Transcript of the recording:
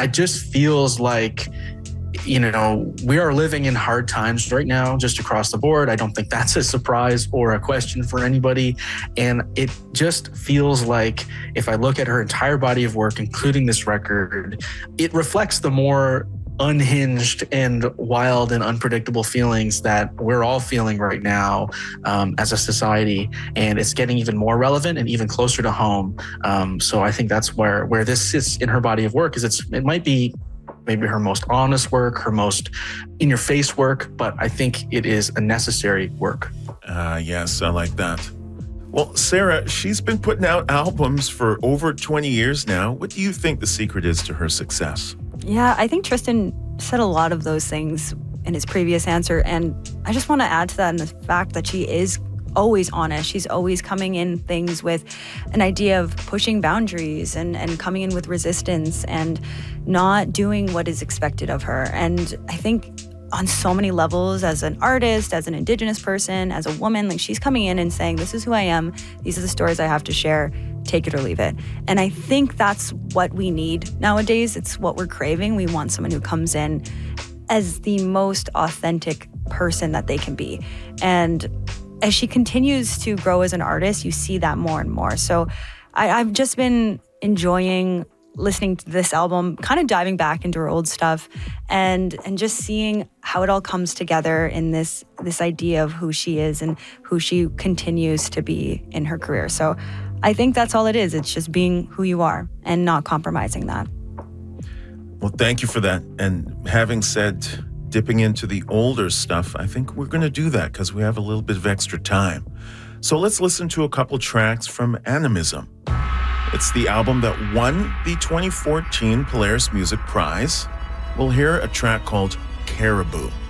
it just feels like, we are living in hard times right now, just across the board. I don't think that's a surprise or a question for anybody. And it just feels like, if I look at her entire body of work, including this record, it reflects the more unhinged and wild and unpredictable feelings that we're all feeling right now as a society. And it's getting even more relevant and even closer to home. So I think that's where this sits in her body of work, is it might be maybe her most honest work, her most in-your-face work, but I think it is a necessary work. Yes, I like that. Well, Sarah, she's been putting out albums for over 20 years now. What do you think the secret is to her success? Yeah, I think Tristan said a lot of those things in his previous answer, and I just want to add to that in the fact that she is always honest. She's always coming in things with an idea of pushing boundaries and coming in with resistance and not doing what is expected of her. And I think on so many levels, as an artist, as an Indigenous person, as a woman, like, she's coming in and saying, this is who I am, these are the stories I have to share, take it or leave it. And I think that's what we need nowadays. It's what we're craving. We want someone who comes in as the most authentic person that they can be. And as she continues to grow as an artist, you see that more and more. So I've just been enjoying listening to this album, kind of diving back into her old stuff and just seeing how it all comes together in this idea of who she is and who she continues to be in her career. So I think that's all it is. It's just being who you are and not compromising that. Well, thank you for that. And having said dipping into the older stuff, I think we're going to do that because we have a little bit of extra time. So let's listen to a couple tracks from Animism. It's the album that won the 2014 Polaris Music Prize. We'll hear a track called Caribou.